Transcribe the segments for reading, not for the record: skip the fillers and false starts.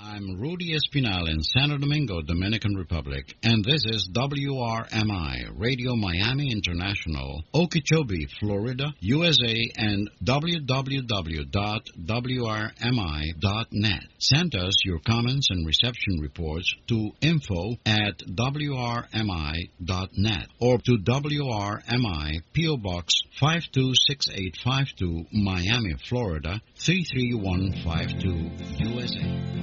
I'm Rudy Espinal in Santo Domingo, Dominican Republic, and this is WRMI, Radio Miami International, Okeechobee, Florida, USA, and www.wrmi.net. Send us your comments and reception reports to info@wrmi.net or to WRMI, P.O. Box 526852, Miami, Florida, 33152, USA.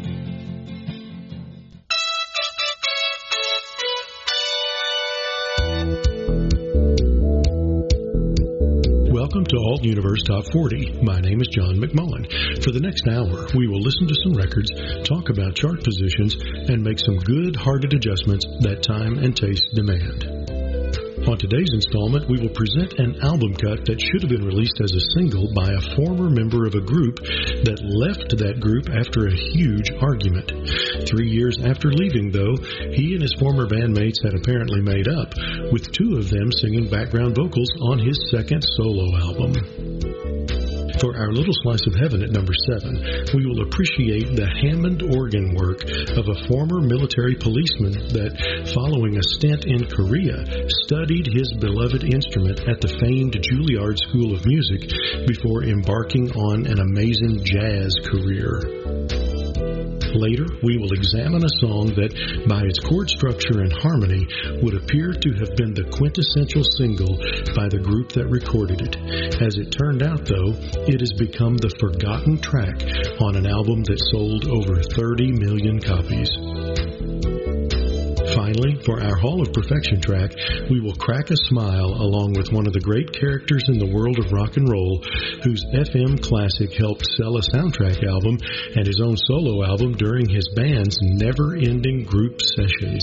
Welcome to Alt Universe Top 40. My name is John McMullen. For the next hour, we will listen to some records, talk about chart positions, and make some good-hearted adjustments that time and taste demand. On today's installment, we will present an album cut that should have been released as a single by a former member of a group that left that group after a huge argument. 3 years after leaving, though, he and his former bandmates had apparently made up, with two of them singing background vocals on his second solo album. For our little slice of heaven at number 7, we will appreciate the Hammond organ work of a former military policeman that, following a stint in Korea, studied his beloved instrument at the famed Juilliard School of Music before embarking on an amazing jazz career. Later, we will examine a song that, by its chord structure and harmony, would appear to have been the quintessential single by the group that recorded it. As it turned out, though, it has become the forgotten track on an album that sold over 30 million copies. Finally, for our Hall of Perfection track, we will crack a smile along with one of the great characters in the world of rock and roll, whose FM classic helped sell a soundtrack album and his own solo album during his band's never-ending group sessions.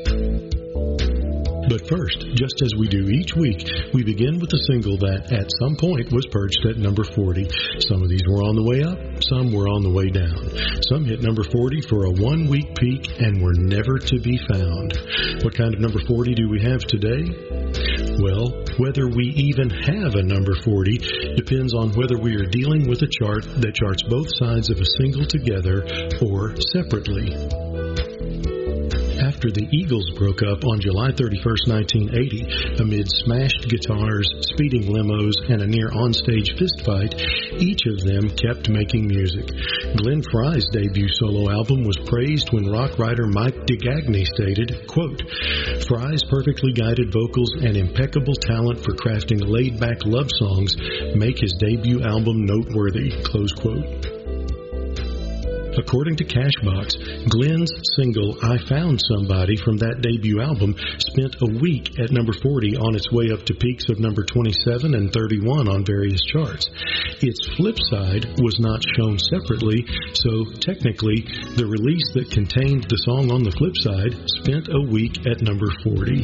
But first, just as we do each week, we begin with a single that at some point was perched at number 40. Some of these were on the way up, some were on the way down. Some hit number 40 for a one-week peak and were never to be found. What kind of number 40 do we have today? Well, whether we even have a number 40 depends on whether we are dealing with a chart that charts both sides of a single together or separately. After the Eagles broke up on July 31st, 1980, amid smashed guitars, speeding limos, and a near onstage fistfight, each of them kept making music. Glenn Frey's debut solo album was praised when rock writer Mike DeGagne stated, quote, "Frey's perfectly guided vocals and impeccable talent for crafting laid-back love songs make his debut album noteworthy," close quote. According to Cashbox, Glenn's single I Found Somebody from that debut album spent a week at number 40 on its way up to peaks of number 27 and 31 on various charts. Its flip side was not shown separately, so technically the release that contained the song on the flip side spent a week at number 40.